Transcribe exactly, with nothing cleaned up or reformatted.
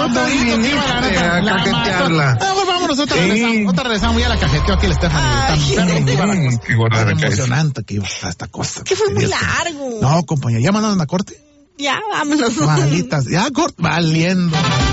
Tan bonito que iba la neta. A cajetearla. Ah, pues vámonos, otra Sí. regresamos, otra regresamos, ya la cajeteó aquí el Stephanie. Tan perro que iba la cosa. Qué gorda Tan me caes. emocionante que iba a esta cosa. Que fue muy Querías que- largo. No, compañera, ¿ya mandaron a corte? Ya, vámonos. Malitas, ya corte, valiendo.